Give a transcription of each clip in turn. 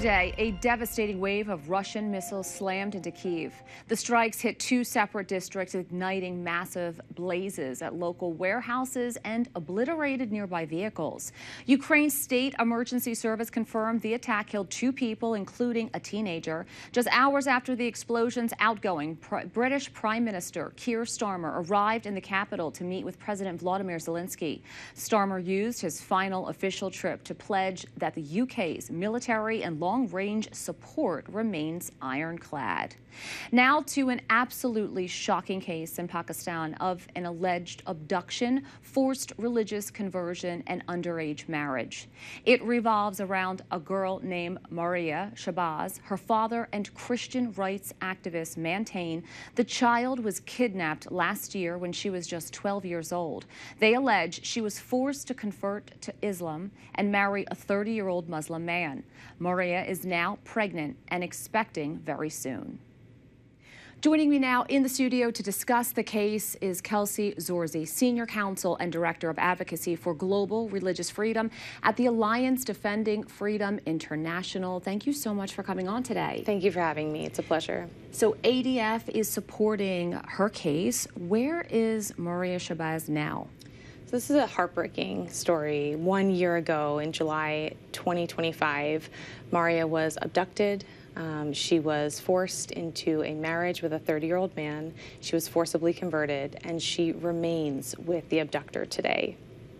Today, a devastating wave of Russian missiles slammed into Kyiv. The strikes hit two separate districts, igniting massive blazes at local warehouses and obliterated nearby vehicles. Ukraine's state emergency service confirmed the attack killed two people, including a teenager. Just hours after the explosions, outgoing British Prime Minister Keir Starmer arrived in the capital to meet with President Volodymyr Zelensky. Starmer used his final official trip to pledge that the UK's military and long-range support remains ironclad. Now to an absolutely shocking case in Pakistan of an alleged abduction, forced religious conversion, and underage marriage. It revolves around a girl named Maria Shabazz. Her father and Christian rights activists maintain the child was kidnapped last year when she was just 12 years old. They allege she was forced to convert to Islam and marry a 30-year-old Muslim man. Maria is now pregnant and expecting very soon. Joining me now in the studio to discuss the case is Kelsey Zorzi, Senior Counsel and Director of Advocacy for Global Religious Freedom at the Alliance Defending Freedom International. Thank you so much for coming on today. Thank you for having me. It's a pleasure. So ADF is supporting her case. Where is Maria Shabazz now? So this is a heartbreaking story. 1 year ago, in July 2025, Maria was abducted. She was forced into a marriage with a 30-year-old man. She was forcibly converted, and she remains with the abductor today.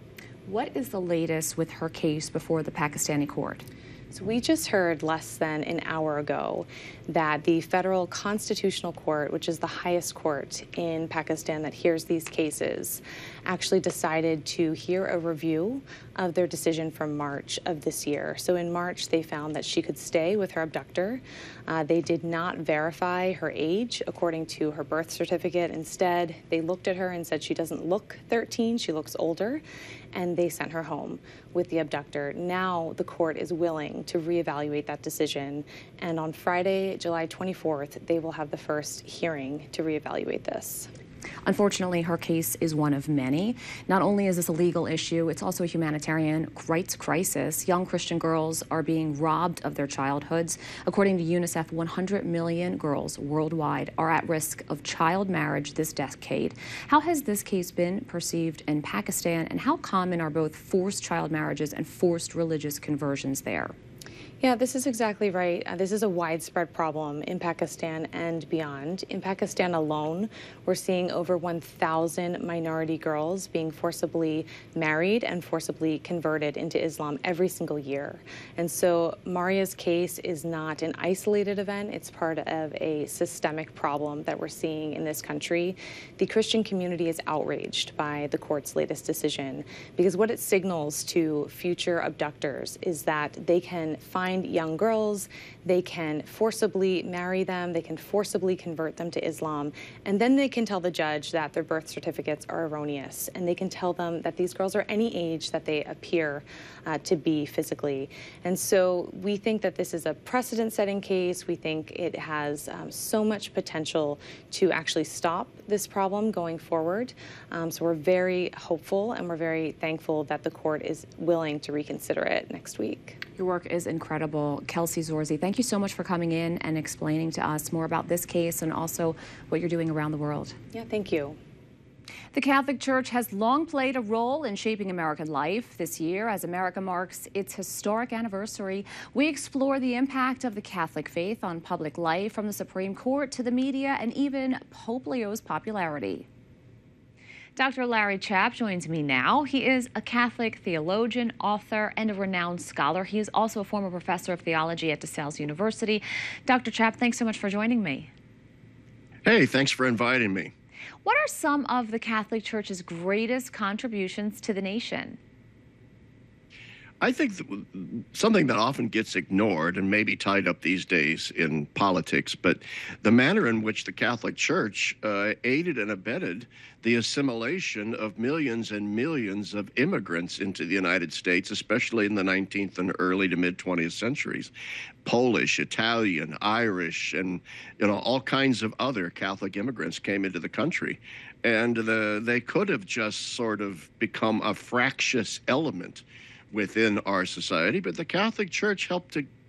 What is the latest with her case before the Pakistani court? So we just heard less than an hour ago that the Federal Constitutional Court, which is the highest court in Pakistan that hears these cases, actually decided to hear a review of their decision from March of this year. So in March, they found that she could stay with her abductor. They did not verify her age according to her birth certificate. Instead, they looked at her and said she doesn't look 13, she looks older, and they sent her home with the abductor. Now the court is willing to reevaluate that decision, and on Friday, July 24th, they will have the first hearing to reevaluate this. Unfortunately, her case is one of many. Not only is this a legal issue, it's also a humanitarian rights crisis. Young Christian girls are being robbed of their childhoods. According to UNICEF, 100 million girls worldwide are at risk of child marriage this decade. How has this case been perceived in Pakistan, and how common are both forced child marriages and forced religious conversions there? Yeah, this is exactly right. This is a widespread problem in Pakistan and beyond. In Pakistan alone, we're seeing over 1,000 minority girls being forcibly married and forcibly converted into Islam every single year. And so Maria's case is not an isolated event. It's part of a systemic problem that we're seeing in this country. The Christian community is outraged by the court's latest decision because what it signals to future abductors is that they can find young girls, they can forcibly marry them, they can forcibly convert them to Islam, and then they can tell the judge that their birth certificates are erroneous, and they can tell them that these girls are any age that they appear to be physically. And so we think that this is a precedent-setting case. We think it has so much potential to actually stop this problem going forward. So we're very hopeful, and we're very thankful that the court is willing to reconsider it next week. Your work is incredible. Kelsey Zorzi, thank you so much for coming in and explaining to us more about this case and also what you're doing around the world. Yeah, thank you. The Catholic Church has long played a role in shaping American life. This year, as America marks its historic anniversary, we explore the impact of the Catholic faith on public life, from the Supreme Court to the media and even Pope Leo's popularity. Dr. Larry Chapp joins me now. He is a Catholic theologian, author, and a renowned scholar. He is also a former professor of theology at DeSales University. Dr. Chapp, thanks so much for joining me. Hey, thanks for inviting me. What are some of the Catholic Church's greatest contributions to the nation? I think something that often gets ignored and maybe tied up these days in politics, but the manner in which the Catholic Church aided and abetted the assimilation of millions and millions of immigrants into the United States, especially in the 19th and early to mid-20th centuries. Polish, Italian, Irish, and all kinds of other Catholic immigrants came into the country. And they could have just sort of become a fractious element within our society, but the Catholic Church helped to